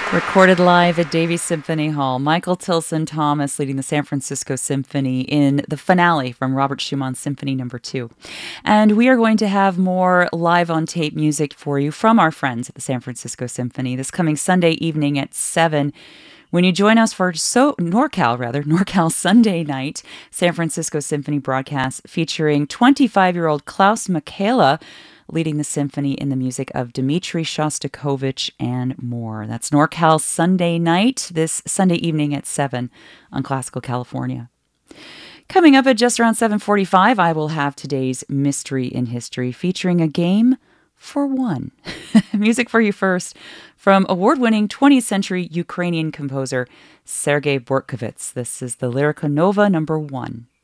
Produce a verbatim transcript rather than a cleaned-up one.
Recorded live at Davies Symphony Hall, Michael Tilson Thomas leading the San Francisco Symphony in the finale from Robert Schumann's Symphony Number Two. And we are going to have more live on tape music for you from our friends at the San Francisco Symphony this coming Sunday evening at seven. When you join us for so NorCal, rather, NorCal Sunday night San Francisco Symphony broadcast featuring twenty-five-year-old Klaus Michaela leading the symphony in the music of Dmitri Shostakovich and more. That's NorCal Sunday night, this Sunday evening at seven on Classical California. Coming up at just around seven forty-five, I will have today's Mystery in History featuring a game for one. Music for you first from award-winning twentieth century Ukrainian composer Sergei Bortkovits. This is the Lyrica Nova number one.